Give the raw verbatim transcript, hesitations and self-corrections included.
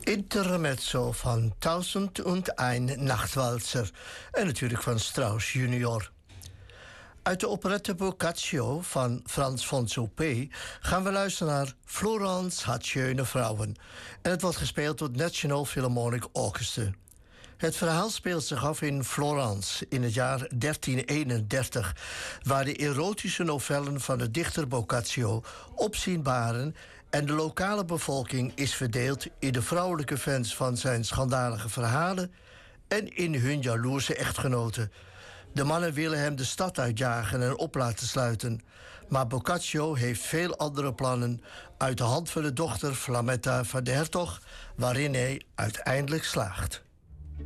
Intermezzo van Tausend und ein Nachtwalzer. En natuurlijk van Strauss junior. Uit de operette Boccaccio van Frans von Suppé gaan we luisteren naar Florence had schöne vrouwen. En het wordt gespeeld door het National Philharmonic Orchestra. Het verhaal speelt zich af in Florence in het jaar dertien eenendertig... waar de erotische novellen van de dichter Boccaccio opzien baren en de lokale bevolking is verdeeld in de vrouwelijke fans van zijn schandalige verhalen en in hun jaloerse echtgenoten. De mannen willen hem de stad uitjagen en op laten sluiten. Maar Boccaccio heeft veel andere plannen uit de hand van de dochter Flametta van de hertog, waarin hij uiteindelijk slaagt.